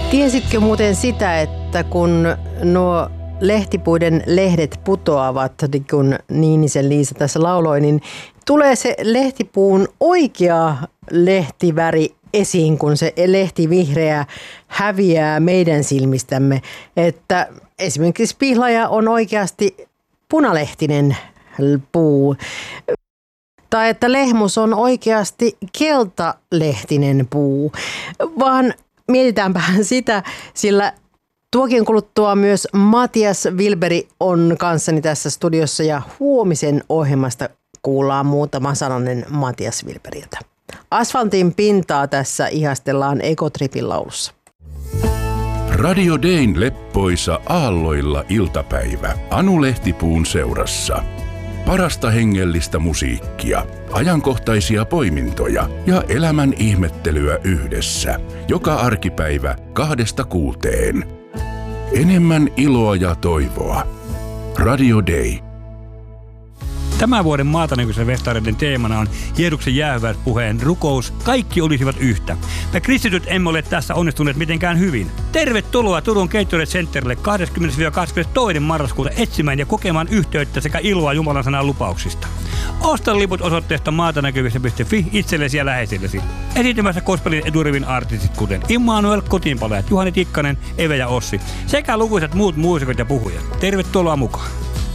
Tiesitkö muuten sitä, että kun nuo lehtipuiden lehdet putoavat, niin kuin Niinisen Liisa tässä lauloi, niin tulee se lehtipuun oikea lehtiväri esiin, kun se lehtivihreä häviää meidän silmistämme. Että esimerkiksi pihlaja on oikeasti punalehtinen puu. Tai että lehmus on oikeasti keltalehtinen puu. Vaan mietitäänpä sitä, sillä tuokien kuluttua myös Matias Wilberi on kanssani tässä studiossa ja huomisen ohjelmasta kuullaan muutama sananen Matias Wilberiltä. Asfaltin pintaa tässä ihastellaan Ekotripin laulussa. Radio Dayn leppoisa aalloilla iltapäivä Anu Lehtipuun seurassa. Parasta hengellistä musiikkia, ajankohtaisia poimintoja ja elämän ihmettelyä yhdessä. Joka arkipäivä 2–6. Enemmän iloa ja toivoa. Radio Day. Tämän vuoden maatanäköisen festareiden teemana on Jeesuksen jäähyväispuheen rukous. Kaikki olisivat yhtä. Me kristityt emme ole tässä onnistuneet mitenkään hyvin. Tervetuloa Turun Gatorade Centerille 20–22. marraskuuta etsimään ja kokemaan yhteyttä sekä iloa Jumalan sanan lupauksista. Osta liput osoitteesta maatanäkyvissä.fi itsellesi ja läheisillesi. Esiintymässä gospelin edurivin artistit kuten Immanuel, Kotiinpalajat, Juhani Tikkanen, Eve ja Ossi sekä lukuisat muut muusikot ja puhujat. Tervetuloa mukaan.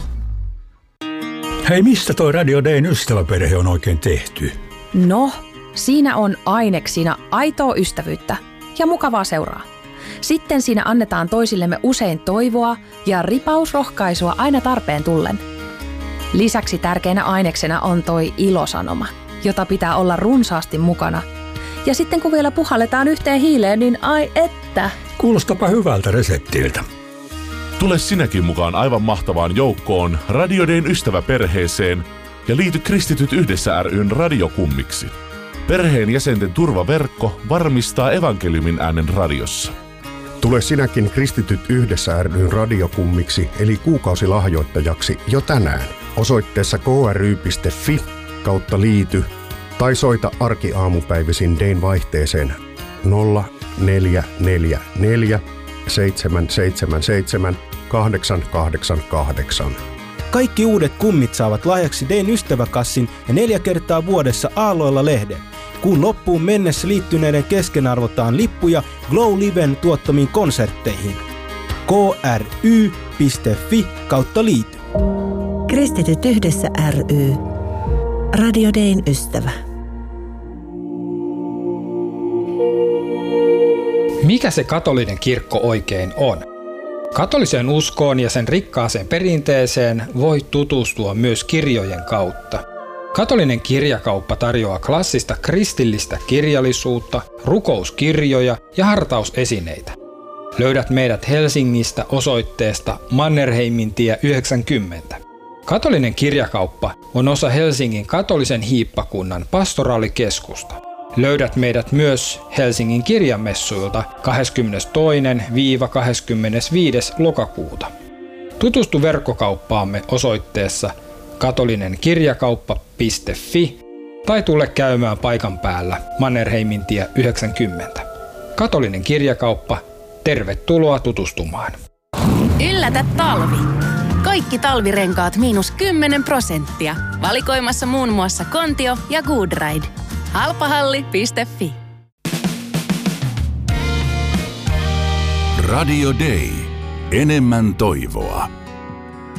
Hei, mistä toi Radio Dayn ystäväperhe on oikein tehty? No, siinä on aineksina aitoa ystävyyttä ja mukavaa seuraa. Sitten siinä annetaan toisillemme usein toivoa ja ripausrohkaisua aina tarpeen tullen. Lisäksi tärkeänä aineksena on toi ilosanoma, jota pitää olla runsaasti mukana. Ja sitten kun vielä puhalletaan yhteen hiileen, niin ai että! Kuulostapa hyvältä reseptiltä. Tule sinäkin mukaan aivan mahtavaan joukkoon Radio Dayn ystäväperheeseen ja liity Kristityt yhdessä ry:n radiokummiksi. Perheen jäsenten turvaverkko varmistaa evankeliumin äänen radiossa. Tule sinäkin Kristityt yhdessä ry:n radiokummiksi eli kuukausilahjoittajaksi jo tänään osoitteessa kry.fi/liity tai soita arkiaamupäivisin Dayn vaihteeseen 0444 777 888. Kaikki uudet kummit saavat lahjaksi Dayn ystäväkassin ja 4 kertaa vuodessa aalloilla -lehden. Kuun loppuun mennessä liittyneiden kesken arvotaan lippuja Glow Liven tuottamiin konsertteihin. kry.fi/liity. Kristityt yhdessä ry. Radio Dayn ystävä. Mikä se katolinen kirkko oikein on? Katoliseen uskoon ja sen rikkaaseen perinteeseen voi tutustua myös kirjojen kautta. Katolinen kirjakauppa tarjoaa klassista kristillistä kirjallisuutta, rukouskirjoja ja hartausesineitä. Löydät meidät Helsingistä osoitteesta Mannerheimintie 90. Katolinen kirjakauppa on osa Helsingin katolisen hiippakunnan pastoraalikeskusta. Löydät meidät myös Helsingin kirjamessuilta 22–25. lokakuuta. Tutustu verkkokauppaamme osoitteessa katolinenkirjakauppa.fi tai tule käymään paikan päällä Mannerheimintie 90. Katolinen kirjakauppa, tervetuloa tutustumaan. Yllätä talvi! Kaikki talvirenkaat -10%. Valikoimassa muun muassa Kontio ja Goodride. Halpahalli.fi. Radio Day. Enemmän toivoa.